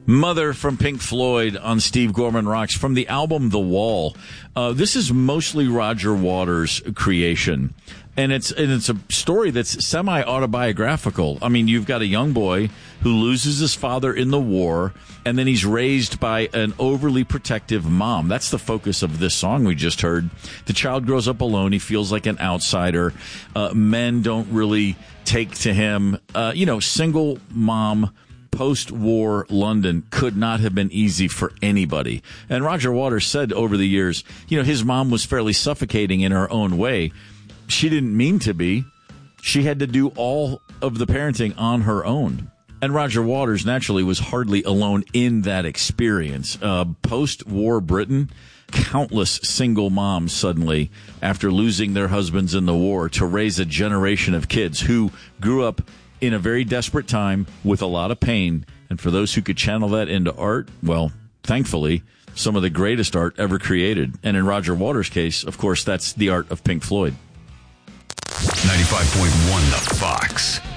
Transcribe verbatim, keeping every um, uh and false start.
Mother from Pink Floyd on Steve Gorman Rocks from the album The Wall. Uh, this is mostly Roger Waters' creation. And it's and it's a story that's semi-autobiographical. I mean, you've got a young boy who loses his father in the war, and then he's raised by an overly protective mom. That's the focus of this song we just heard. The child grows up alone. He feels like an outsider. Uh, men don't really take to him. Uh, you know, single mom, post-war London could not have been easy for anybody. And Roger Waters said over the years, you know, his mom was fairly suffocating in her own way. She didn't mean to be. She had to do all of the parenting on her own. And Roger Waters, naturally, was hardly alone in that experience. Uh, post-war Britain, countless single moms suddenly, after losing their husbands in the war, to raise a generation of kids who grew up in a very desperate time with a lot of pain. And for those who could channel that into art, well, thankfully, some of the greatest art ever created. And in Roger Waters' case, of course, that's the art of Pink Floyd. ninety-five point one The Fox.